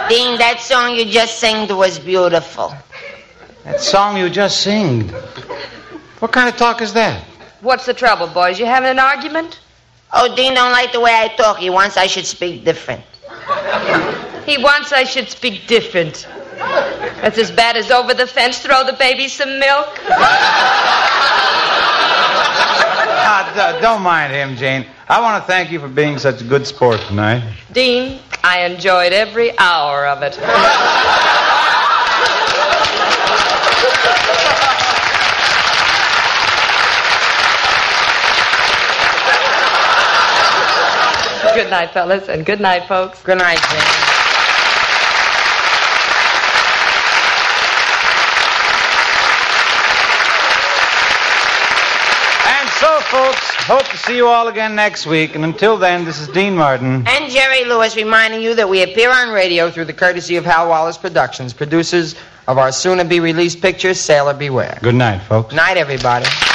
Dean, that song you just sang was beautiful. That song you just sang. What kind of talk is that? What's the trouble, boys? You having an argument? Oh, Dean don't like the way I talk. He wants I should speak different. He wants I should speak different. That's as bad as over the fence, throw the baby some milk. Don't mind him, Jane. I want to thank you for being such a good sport tonight. Dean, I enjoyed every hour of it. Good night, fellas, and good night, folks. Good night, Jane. So, folks, hope to see you all again next week. And until then, this is Dean Martin. And Jerry Lewis reminding you that we appear on radio through the courtesy of Hal Wallace Productions, producers of our soon-to-be-released picture, Sailor Beware. Good night, folks. Night, everybody.